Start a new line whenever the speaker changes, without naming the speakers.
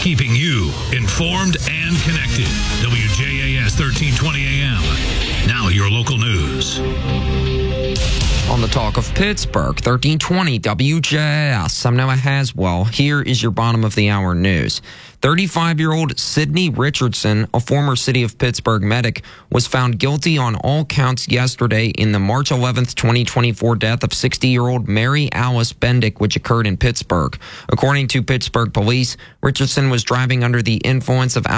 keeping you informed and connected. WJAS 1320 AM. Now your local news.
On the Talk of Pittsburgh, 1320 WJAS. I'm Noah Haswell. Here is your bottom of the hour news. 35-year-old Sidney Richardson, a former City of Pittsburgh medic, was found guilty on all counts yesterday in the March 11th, 2024 death of 60-year-old Mary Alice Bendick, which occurred in Pittsburgh. According to Pittsburgh police, Richardson was driving under the influence of